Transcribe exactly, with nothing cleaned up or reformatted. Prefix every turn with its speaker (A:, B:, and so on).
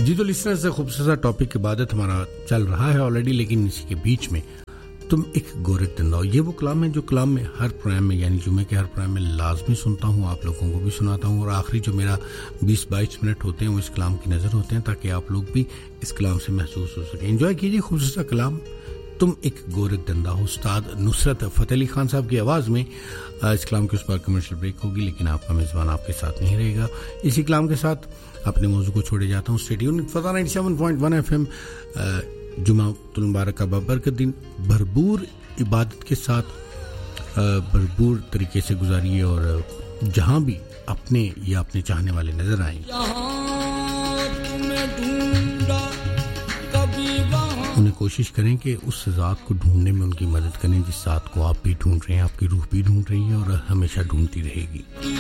A: जी तो लिसनर्स से खूबसूरत टॉपिक इबादत हमारा चल रहा है ऑलरेडी, लेकिन इसी के बीच में तुम एक गोरख धंधा हो, ये वो कलाम है जो कलाम में हर प्रोग्राम में यानी जुमे के हर प्रोग्राम में लाजमी सुनता हूँ, आप लोगों को भी सुनाता हूँ और आखिरी जो मेरा बीस बाईस मिनट होते हैं वो इस कलाम की नज़र होते हैं ताकि आप लोग भी इस कलाम से महसूस हो सकें। एंजॉय कीजिए खूबसूरत कलाम तुम एक गोरख धंधा हो, उस्ताद नुसरत फ़तेह अली खान साहब की आवाज़ में। इस कलाम के उस पर कमर्शियल ब्रेक होगी, लेकिन आपका मेज़बान आपके साथ नहीं रहेगा। इसी कलाम के साथ अपने मौजू को छोड़े जाता हूँ। Studio फता ninety seven point one F M. Jumatul मुबारक का बाबरकत दिन भरपूर इबादत के साथ भरपूर तरीके से गुजारिए और जहाँ भी अपने या अपने चाहने वाले नजर आए उन्हें कोशिश करें कि उस ज़ात को ढूंढने में उनकी मदद करें जिस ज़ात को आप भी ढूंढ रहे हैं, आपकी रूह भी ढूंढ रही है और हमेशा ढूंढती रहेगी।